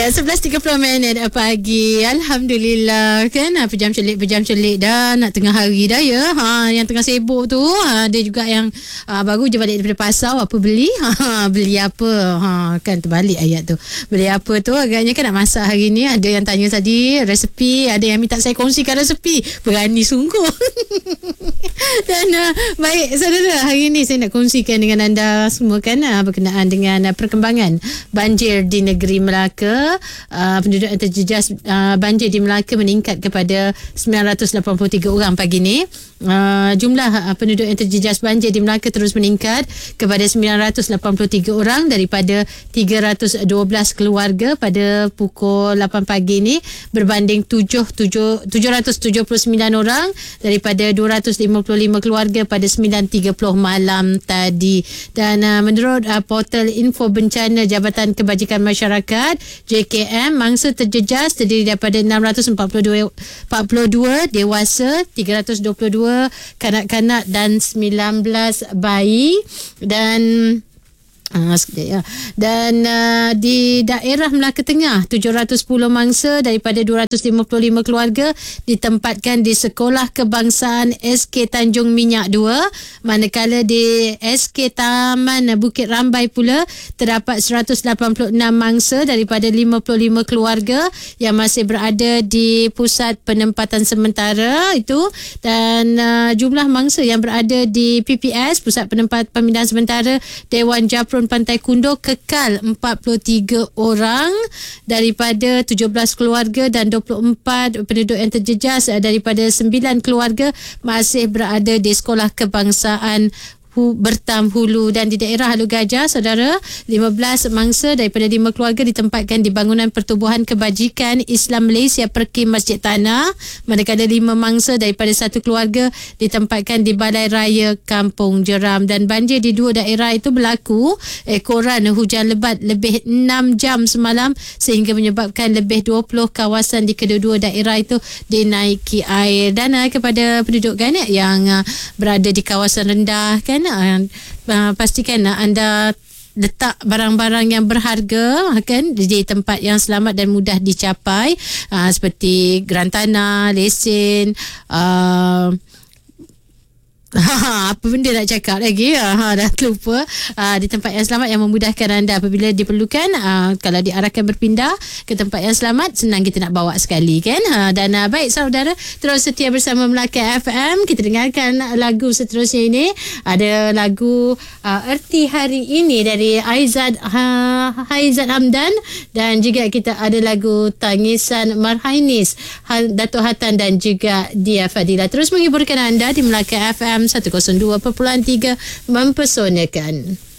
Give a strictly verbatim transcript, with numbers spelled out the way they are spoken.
Ya, sebelas tiga puluh minit pagi. Alhamdulillah kan. Pejam celik, pejam celik dah. Nak tengah hari dah ya. Ha, yang tengah sibuk tu. Ha, ada juga yang ha, baru je balik daripada pasar. Apa beli? Ha, beli apa? Ha, kan terbalik ayat tu. Beli apa tu? Agaknya kan nak masak hari ni. Ada yang tanya tadi resepi. Ada yang minta saya kongsikan resepi. Berani sungguh. Dan uh, baik saudara, hari ni saya nak kongsikan dengan anda semua kan uh, berkenaan dengan uh, perkembangan banjir di negeri Melaka. Uh, penduduk yang terjejas uh, banjir di Melaka meningkat kepada sembilan ratus lapan puluh tiga orang pagi ni. Uh, jumlah uh, penduduk yang terjejas banjir di Melaka terus meningkat kepada sembilan ratus lapan puluh tiga orang daripada tiga ratus dua belas keluarga pada pukul lapan pagi ni, berbanding tujuh ratus tujuh puluh sembilan orang daripada dua ratus lima puluh lima keluarga pada sembilan tiga puluh malam tadi. Dan uh, menurut uh, portal info bencana Jabatan Kebajikan Masyarakat J K M, mangsa terjejas terdiri daripada enam ratus empat puluh dua dewasa, tiga ratus dua puluh dua kanak-kanak dan sembilan belas bayi. Dan Ah, sekejap ya. Dan uh, di daerah Melaka Tengah, tujuh ratus sepuluh mangsa daripada dua ratus lima puluh lima keluarga ditempatkan di Sekolah Kebangsaan S K Tanjung Minyak dua, manakala di S K Taman Bukit Rambai pula terdapat seratus lapan puluh enam mangsa daripada lima puluh lima keluarga yang masih berada di pusat penempatan sementara itu. Dan uh, jumlah mangsa yang berada di P P S, Pusat Penempatan Pemindahan Sementara Dewan Japrun Pantai Kundo, kekal empat puluh tiga orang daripada tujuh belas keluarga, dan dua puluh empat penduduk yang terjejas daripada sembilan keluarga masih berada di Sekolah Kebangsaan Bertam Hulu. Dan di daerah Hulu Gajah, saudara, lima belas mangsa daripada lima keluarga ditempatkan di Bangunan Pertubuhan Kebajikan Islam Malaysia Perkim Masjid Tanah, manakala lima mangsa daripada satu keluarga ditempatkan di Balai Raya Kampung Jeram. Dan banjir di dua daerah itu berlaku ekoran hujan lebat lebih enam jam semalam sehingga menyebabkan lebih dua puluh kawasan di kedua-dua daerah itu dinaiki air. Dan uh, kepada penduduk kan yang uh, berada di kawasan rendah kan, Uh, uh, pastikan uh, anda letak barang-barang yang berharga kan di tempat yang selamat dan mudah dicapai, uh, seperti gerantana, lesen, uh, Ha, apa benda nak cakap lagi? Ha, dah lupa. Ha, di tempat yang selamat yang memudahkan anda apabila diperlukan. Ha, kalau diarahkan berpindah ke tempat yang selamat, senang kita nak bawa sekali kan. Ha, dan ha, baik saudara, terus setia bersama Melaka F M. Kita dengarkan lagu seterusnya ini. Ada lagu uh, Erti Hari Ini dari Aizat ha, Haizat Hamdan, dan juga kita ada lagu Tangisan Marhainis Datuk Hatan dan juga Dia Fadila. Terus menghiburkan anda di Melaka F M seratus dua perpuluhan tiga, mempesonakan.